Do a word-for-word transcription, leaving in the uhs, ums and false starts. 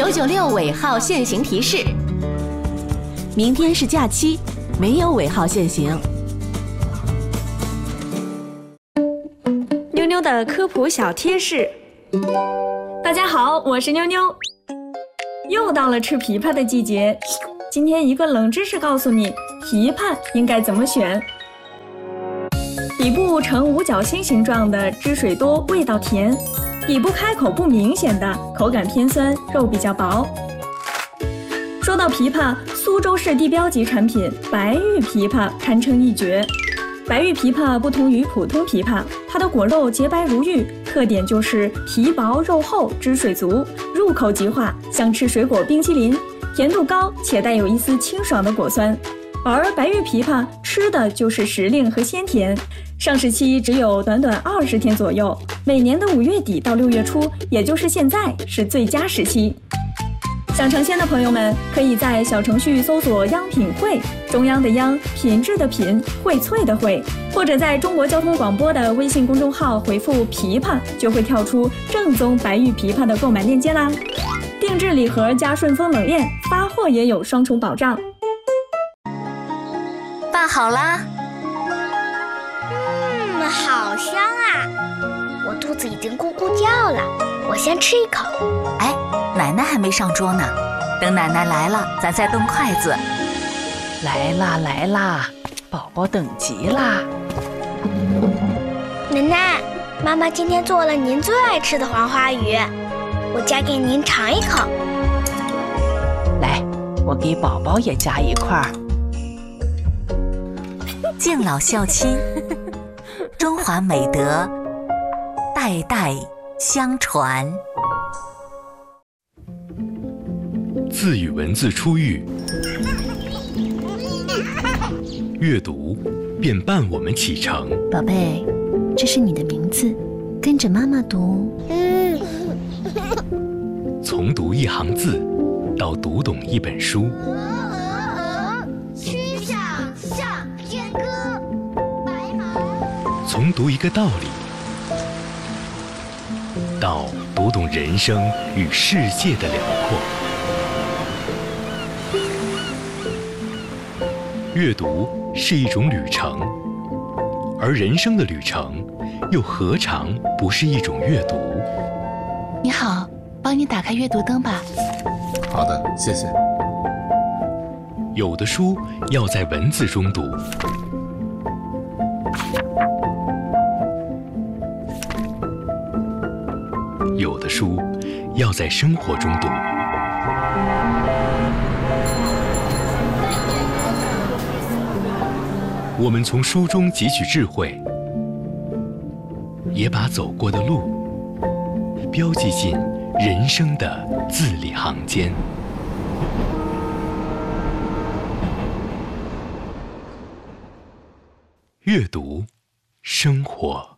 九九六尾号限行提示： 明天是假期，没有尾号限行。 妞妞的科普小贴士。大家好，我是妞妞。又到了吃枇杷的季节，今天一个冷知识告诉你，枇杷应该怎么选。底部呈五角星形状的，汁水多，味道甜；底部开口不明显的，口感偏酸，肉比较薄。说到枇杷，苏州市地标级产品白玉枇杷堪称一绝。白玉枇杷不同于普通枇杷，它的果肉洁白如玉，特点就是皮薄肉厚，汁水足，入口即化，像吃水果冰淇淋，甜度高且带有一丝清爽的果酸。而白玉枇杷吃的就是时令和鲜甜，上市期只有短短二十天左右，每年的五月底到六月初，也就是现在是最佳时期。想尝鲜的朋友们，可以在小程序搜索央品汇，中央的央，品质的品，荟萃的荟，或者在中国交通广播的微信公众号回复枇杷，就会跳出正宗白玉枇杷的购买链接啦。定制礼盒加顺丰冷链，发货也有双重保障。 拌好啦。 嗯，好香啊！我肚子已经咕咕叫了，我先吃一口。 哎，奶奶还没上桌呢，等奶奶来了，咱再动筷子。 来啦来啦，宝宝等急啦！ 奶奶，妈妈今天做了您最爱吃的黄花鱼，我夹给您尝一口。 来，我给宝宝也夹一块儿。 敬老孝亲，中华美德代代相传。 字与文字初遇，阅读便伴我们启程。 宝贝，这是你的名字，跟着妈妈读。 嗯， 从读一行字到读懂一本书， 曲项向天歌，白毛。 从读一个道理到读懂人生与世界的辽阔。阅读是一种旅程，而人生的旅程又何尝不是一种阅读？ 你好，帮你打开阅读灯吧。 好的，谢谢。 有的书要在文字中读，有的书要在生活中读。我们从书中汲取智慧，也把走过的路标记进人生的字里行间。阅读，生活。